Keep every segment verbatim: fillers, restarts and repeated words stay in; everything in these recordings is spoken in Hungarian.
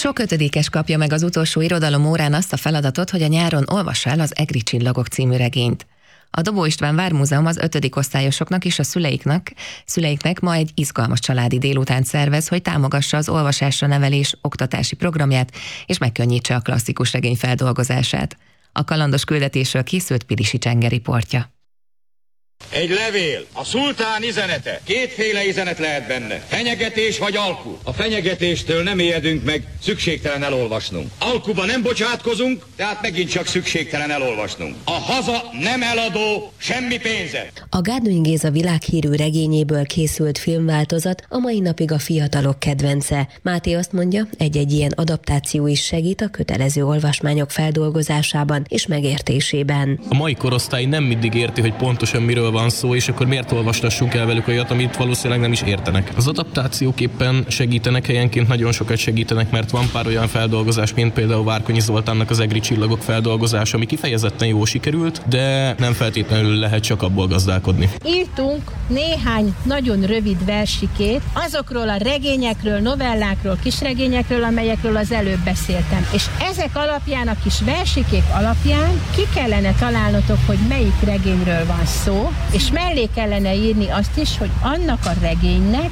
Sok ötödikes kapja meg az utolsó irodalom órán azt a feladatot, hogy a nyáron olvassa el az Egri csillagok című regényt. A Dobó István Vármúzeum az ötödik osztályosoknak és a szüleiknek, szüleiknek ma egy izgalmas családi délutánt szervez, hogy támogassa az olvasásra nevelés oktatási programját, és megkönnyítse a klasszikus regény feldolgozását. A kalandos küldetésről készült Pilisi Csenge riportja. Egy levél, a szultán üzenete. Kétféle üzenet lehet benne. Fenyegetés vagy alku. A fenyegetéstől nem ijedünk meg, szükségtelen elolvasnunk. Alkuba nem bocsátkozunk, tehát megint csak szükségtelen elolvasnunk. A haza nem eladó, semmi pénze. A Gárdonyi Géza világhírű regényéből készült filmváltozat a mai napig a fiatalok kedvence. Máté azt mondja, egy-egy ilyen adaptáció is segít a kötelező olvasmányok feldolgozásában és megértésében. A mai korosztály nem mindig érti, hogy pontosan miről van szó, és akkor miért olvastassunk el velük olyat, amit valószínűleg nem is értenek. Az adaptációk éppen segítenek, helyenként nagyon sokat segítenek, mert van pár olyan feldolgozás, mint például Várkonyi Zoltánnak az Egri csillagok feldolgozása, ami kifejezetten jól sikerült, de nem feltétlenül lehet csak abból gazdálkodni. Írtunk néhány nagyon rövid versikét azokról a regényekről, novellákról, kisregényekről, amelyekről az előbb beszéltem. És ezek alapján, a kis versikék alapján ki kellene találnotok, hogy melyik regényről van szó, és mellé kellene írni azt is, hogy annak a regénynek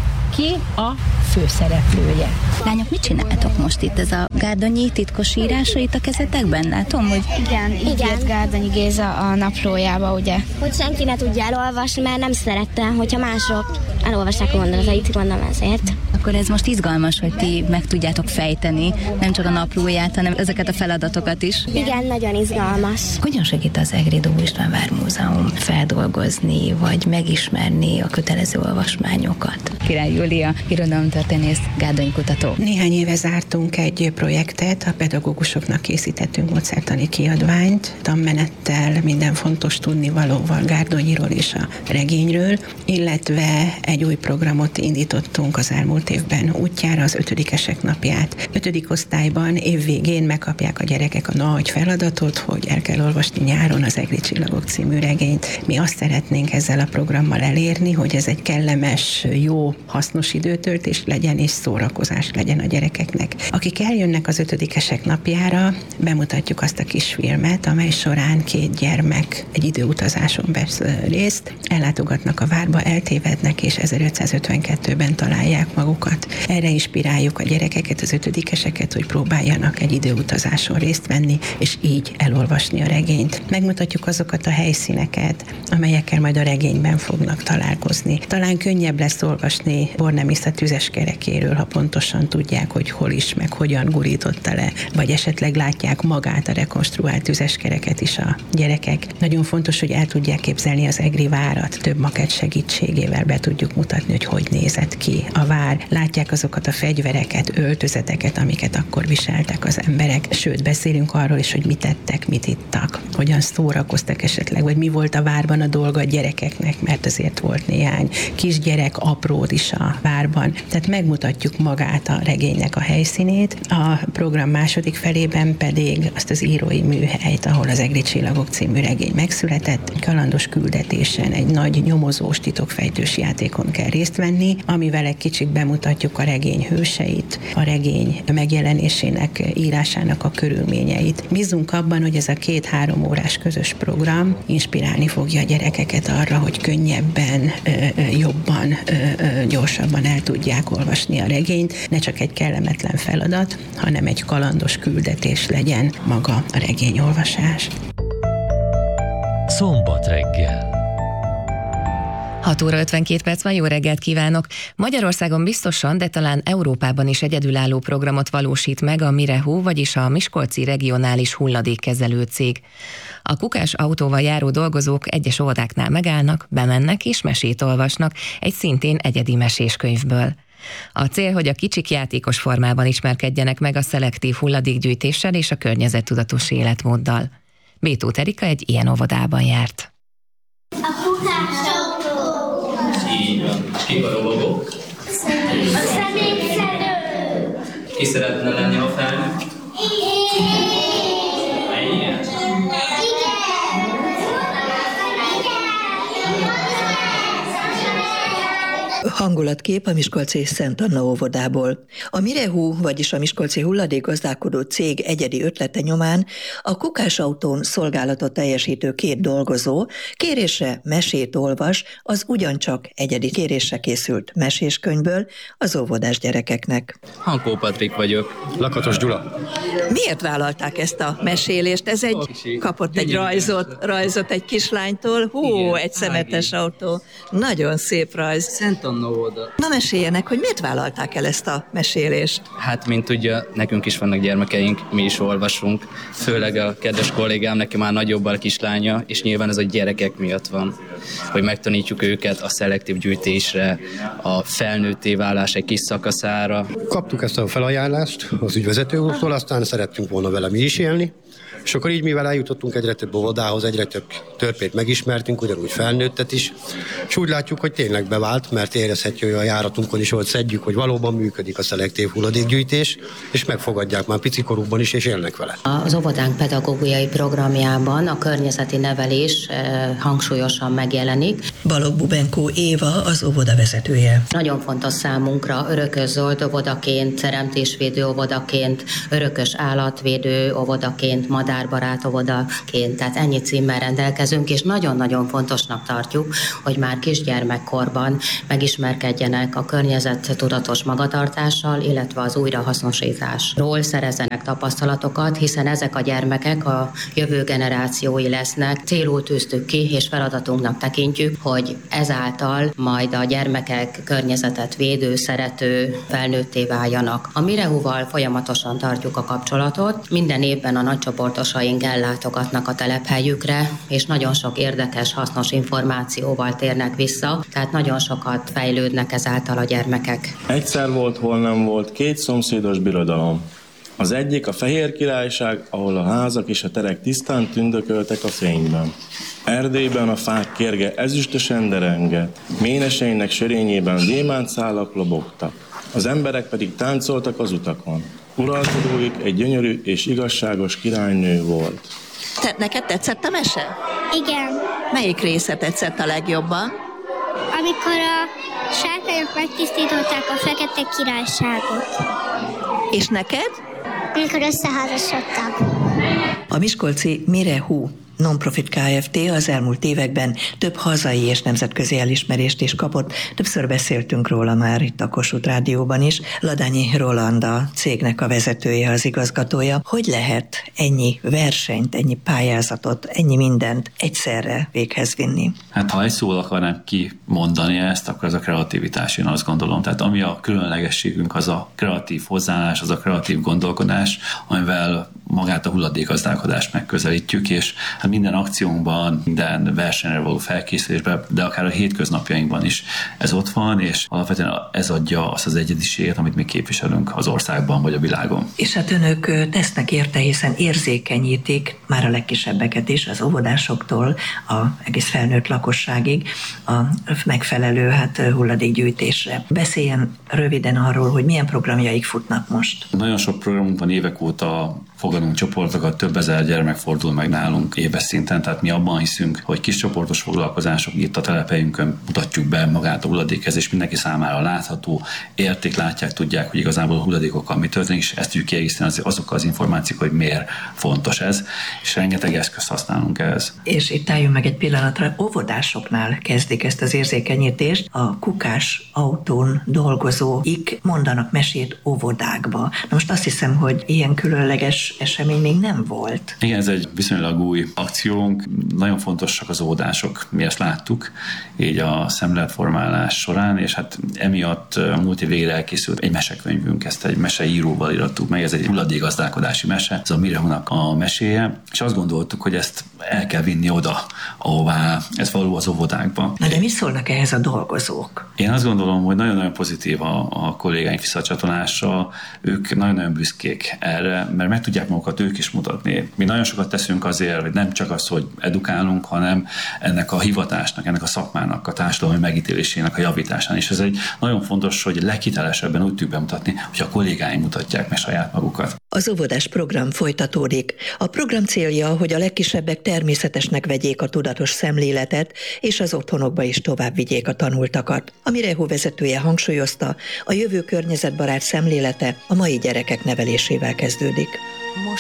ki a főszereplője. Lányok, mit csináltok most itt? Ez a Gárdonyi titkos írása itt a kezetekben? Látom, hogy... Igen, így írt Gárdonyi Géza a naplójába, ugye? Hogy senki ne tudja elolvasni, mert nem szerette, hogyha mások elolvassák a gondolatait, gondolom ezért. Akkor ez most izgalmas, hogy ti meg tudjátok fejteni, nem csak a naplóját, hanem ezeket a feladatokat is. Igen, nagyon izgalmas. Hogyan segít az Egri Dobó István Vármúzeum feldolgozni, vagy megismerni a kötelező olvasmányokat? Király Júlia, irodalomtörténész, Gárdonyi kutató. Néhány éve zártunk egy projektet, a pedagógusoknak készítettünk módszertani kiadványt, tanmenettel, minden fontos tudnivalóval Gárdonyiról és a regényről, illetve egy új programot indítottunk az elmúlt évben útjára, az ötödikesek napját. Ötödik osztályban évvégén megkapják a gyerekek a nagy feladatot, hogy el kell olvasni nyáron az Egri csillagok című regényt. Mi azt szeretnénk ezzel a programmal elérni, hogy ez egy kellemes, jó, hasznos időtöltés legyen és szórakozás legyen a gyerekeknek. Akik eljönnek az ötödikesek napjára, bemutatjuk azt a kis filmet, amely során két gyermek egy időutazáson vesz részt, ellátogatnak a várba, eltévednek, és ezerötszázötvenkettőben találják magukat. Erre inspiráljuk a gyerekeket, az ötödikeseket, hogy próbáljanak egy időutazáson részt venni, és így elolvasni a regényt. Megmutatjuk azokat a helyszíneket, amelyekkel majd a regényben fognak találkozni. Talán könnyebb lesz olvasni Bornemisza tüzes kerekéről, ha pontosan tudják, hogy hol is, meg hogyan gurította le, vagy esetleg látják magát a rekonstruált tüzes kereket is a gyerekek. Nagyon fontos, hogy el tudják képzelni az egri várat, több makett segítségével be tudjuk mutatni, hogy hogy nézett ki a vár. Látják azokat a fegyvereket, öltözeteket, amiket akkor viseltek az emberek. Sőt, beszélünk arról is, hogy mit tettek, mit ittak, hogyan szórakoztak esetleg, vagy mi volt a várban a dolga a gyerekeknek, mert azért volt néhány kisgyerek, apród is a várban. Tehát megmutatjuk magát a regénynek a helyszínét. A program második felében pedig azt az írói műhelyt, ahol az Egri csillagok című regény megszületett, egy kalandos küldetésen, egy nagy nyomozós titokfejtős játékon kell részt venni, amivel egy kicsit bemutatjuk a regény hőseit, a regény megjelenésének, írásának a körülményeit. Bízunk abban, hogy ez a két-három órás közös program inspirálni fogja a gyerekeket arra, hogy könnyebben, jobban, gyorsabban el tudják olvasni a regényt. Ne csak egy kellemetlen feladat, hanem egy kalandos küldetés legyen maga a regényolvasás. Szombat reggel. hat óra ötvenkét perc van, jó reggelt kívánok! Magyarországon biztosan, de talán Európában is egyedülálló programot valósít meg a Mirehu, vagyis a Miskolci Regionális Hulladékkezelő Cég. A kukás autóval járó dolgozók egyes óvodáknál megállnak, bemennek és mesét olvasnak egy szintén egyedi meséskönyvből. A cél, hogy a kicsik játékos formában ismerkedjenek meg a szelektív hulladékgyűjtéssel és a környezettudatos életmóddal. Bétóth Erika egy ilyen óvodában járt. A kukás autó! Így van. És kik a robogók? A személyszedő! Ki szeretne lenni a felnőtt? Igen. Hangulatkép a miskolci Szent Anna óvodából. A Mirehú, vagyis a miskolci hulladékgazdálkodó cég egyedi ötlete nyomán a kukásautón szolgálatot teljesítő két dolgozó kérésre mesét olvas az ugyancsak egyedi kérésre készült meséskönyvből az óvodás gyerekeknek. Hankó Patrik vagyok. Lakatos Gyula. Miért vállalták ezt a mesélést? Ez egy, kapott egy rajzot, rajzot egy kislánytól. Hú, igen, egy szemetes ági autó. Nagyon szép rajz. Szent Anna óvoda. Na meséljenek, hogy miért vállalták el ezt a mesélést? Hát, mint tudja, nekünk is vannak gyermekeink, mi is olvasunk. Főleg a kedves kollégám, neki már nagyobb a kislánya, és nyilván ez a gyerekek miatt van, hogy megtanítjuk őket a szelektív gyűjtésre, a felnőtté válás egy kis szakaszára. Kaptuk ezt a felajánlást az ügyvezető úrtól, aztán szerettünk volna vele mi is élni, és akkor így, mivel eljutottunk egyre több óvodához, egyre több törpét megismertünk, ugyanúgy felnőttet is, és úgy látjuk, hogy tényleg bevált, mert érezhetjük, hogy a járatunkon is, hogy szedjük, hogy valóban működik a szelektív hulladékgyűjtés, és megfogadják már picikorukban is, és élnek vele. Az óvodánk pedagógiai programjában a környezeti nevelés hangsúlyosan megjelenik. Balogh Bubenkó Éva az óvoda vezetője. Nagyon fontos számunkra örökös zöld óvodaként, teremtésvédő óvodaként, örökös állatvédő óvodaként, madárbarát óvodaként, tehát ennyi címmel rendelkezünk, és nagyon-nagyon fontosnak tartjuk, hogy már kisgyermekkorban megismerkedjenek a környezet tudatos magatartással, illetve az újrahasznosításról szerezzenek tapasztalatokat, hiszen ezek a gyermekek a jövő generációi lesznek. Célul tűztük ki, és feladatunknak tekintjük, hogy ezáltal majd a gyermekek környezetet védő, szerető, felnőtté váljanak. A Mirehúval folyamatosan tartjuk a kapcsolatot, minden évben a nagycsoportosaink ellátogatnak a telephelyükre, és nagyon sok érdekes, hasznos információval térnek vissza, tehát nagyon sokat fejlődnek ezáltal a gyermekek. Egyszer volt, hol nem volt, két szomszédos birodalom. Az egyik a Fehér Királyság, ahol a házak és a terek tisztán tündököltek a fényben. Erdélyben a fák kérge ezüstösen derengett, méneseinek sörényében gyémántszálak lobogtak. Az emberek pedig táncoltak az utakon. Uralkodóik egy gyönyörű és igazságos királynő volt. Te, neked tetszett a mese? Igen. Melyik része tetszett a legjobban? Amikor a sárkányok megtisztították a Fekete Királyságot. És neked? Amikor összeházasodtak. A miskolci Mirehú Non-Profit Kft. Az elmúlt években több hazai és nemzetközi elismerést is kapott. Többször beszéltünk róla már itt a Kossuth Rádióban is. Ladányi Roland a cégnek a vezetője, az igazgatója. Hogy lehet ennyi versenyt, ennyi pályázatot, ennyi mindent egyszerre véghez vinni? Hát ha egy szóval akarnám kimondani ezt, akkor az a kreativitás, én azt gondolom. Tehát ami a különlegességünk, az a kreatív hozzáállás, az a kreatív gondolkodás, amivel magát a hulladékgazdálkodást megközelítjük, és hát minden akciónkban, minden versenyre való felkészülésben, de akár a hétköznapjainkban is ez ott van, és alapvetően ez adja azt az egyediséget, amit mi képviselünk az országban vagy a világon. És hát önök tesznek érte, hiszen érzékenyítik már a legkisebbeket is, az óvodásoktól a egész felnőtt lakosságig a megfelelő hát hulladékgyűjtésre. Beszéljen röviden arról, hogy milyen programjaik futnak most. Nagyon sok programunk van, évek óta fogadunk csoportokat, több ezer gyermek fordul meg nálunk éves szinten, tehát mi abban hiszünk, hogy kis csoportos foglalkozások itt a telephelyünkön mutatjuk be magát a hulladékezés, mindenki számára látható, érték, látják, tudják, hogy igazából a hulladékokkal mi történik, és ezt tudjuk kiegészíteni azokkal az információk, hogy miért fontos ez, és rengeteg eszközt használunk ehhez. És itt álljunk meg egy pillanatra, óvodásoknál kezdik ezt az érzékenyítést, a kukás autón dolgozóik mondanak mesét óvodákba. Na most azt hiszem, hogy ilyen különleges esemény még nem volt. Igen, ez egy viszonylag új akciónk. Nagyon fontosak az óvodások, mi ezt láttuk, így a szemléletformálás során, és hát emiatt a múlt év végére elkészült egy mesekönyvünk, ezt egy meseíróval irattuk meg, ez egy hulladékgazdálkodási mese, ez a Mirehúnak a meséje, és azt gondoltuk, hogy ezt el kell vinni oda, ahová ez való az óvodákba. Na de mi szólnak ehhez a dolgozók? Én azt gondolom, hogy nagyon-nagyon pozitív a, a kollégáink visszacsatolása, ők nagyon-nagyon büszkék erre, mert meg tudják tudják magukat ők is mutatni. Mi nagyon sokat teszünk azért, hogy nem csak az, hogy edukálunk, hanem ennek a hivatásnak, ennek a szakmának, a társadalmi megítélésének a javításán. És ez egy nagyon fontos, hogy leghitelesebben úgy tudjuk bemutatni, hogy a kollégáim mutatják meg saját magukat. Az óvodás program folytatódik. A program célja, hogy a legkisebbek természetesnek vegyék a tudatos szemléletet, és az otthonokba is tovább vigyék a tanultakat. A Mirehó vezetője hangsúlyozta, a jövő környezetbarát szemlélete a mai gyerekek nevelésével kezdődik.